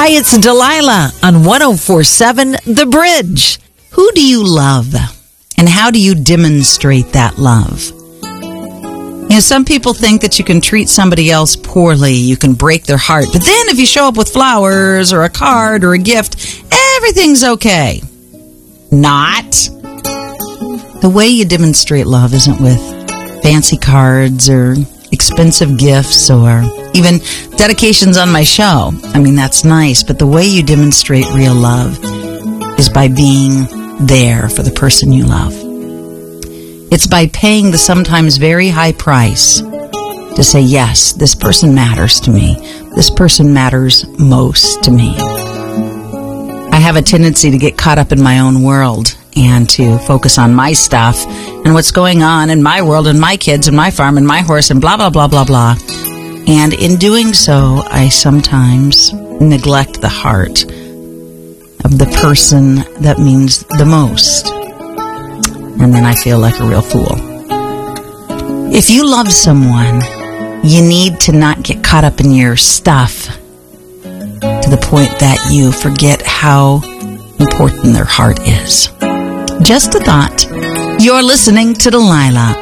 Hi, it's Delilah on 104.7 The Bridge. Who do you love? And how do you demonstrate that love? You know, some people think that you can treat somebody else poorly, you can break their heart. But then if you show up with flowers or a card or a gift, everything's okay. Not. The way you demonstrate love isn't with fancy cards or expensive gifts or even dedications on my show. I mean, that's nice, but the way you demonstrate real love is by being there for the person you love. It's by paying the sometimes very high price to say, yes, this person matters to me. This person matters most to me. I have a tendency to get caught up in my own world and to focus on my stuff and what's going on in my world and my kids and my farm and my horse and blah, blah, blah, blah, blah. And in doing so, I sometimes neglect the heart of the person that means the most. And then I feel like a real fool. If you love someone, you need to not get caught up in your stuff to the point that you forget how important their heart is. Just a thought. You're listening to Delilah.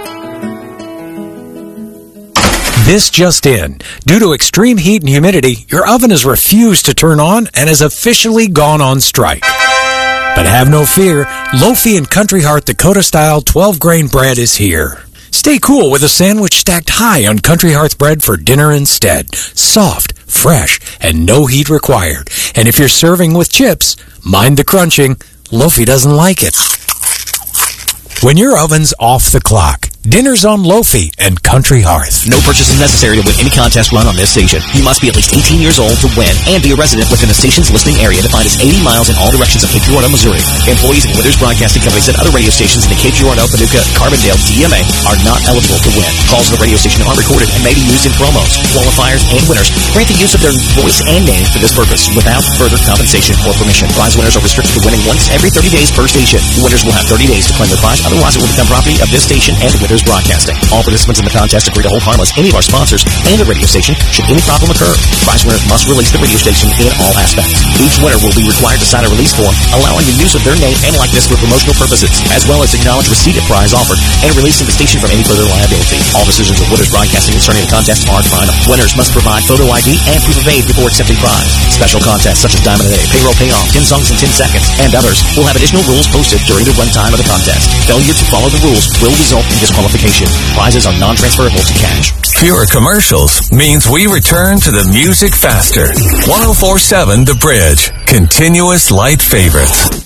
This just in. Due to extreme heat and humidity, your oven has refused to turn on and has officially gone on strike. But have no fear, Lofi and Country Hearth Dakota-style 12-grain bread is here. Stay cool with a sandwich stacked high on Country Hearth bread for dinner instead. Soft, fresh, and no heat required. And if you're serving with chips, mind the crunching. Lofi doesn't like it. When your oven's off the clock, dinner's on Lofi and Country Hearth. No purchase is necessary to win any contest run on this station. You must be at least 18 years old to win and be a resident within the station's listening area defined as 80 miles in all directions of Cape Girardeau, Missouri. Employees of Withers Broadcasting Companies and other radio stations in the Cape Girardeau, Paducah, Carbondale, DMA are not eligible to win. Calls to the radio station are recorded and may be used in promos. Qualifiers and winners grant the use of their voice and name for this purpose without further compensation or permission. Prize winners are restricted to winning once every 30 days per station. Winners will have 30 days to claim their prize. Otherwise, it will become property of this station and Withers Broadcasting. All participants in the contest agree to hold harmless any of our sponsors and the radio station should any problem occur. Prize winners must release the radio station in all aspects. Each winner will be required to sign a release form allowing the use of their name and likeness for promotional purposes, as well as acknowledge receipt of prize offered and releasing the station from any further liability. All decisions of Withers Broadcasting concerning the contest are final. Winners must provide photo ID and proof of aid before accepting prize. Special contests such as Diamond a Day, Payroll Payoff, 10 songs in 10 seconds, and others will have additional rules posted during the runtime of the contest. Failure to follow the rules will result in disqualification. Prizes are non-transferable to cash. Fewer commercials means we return to the music faster. 104.7 The Bridge. Continuous light favorites.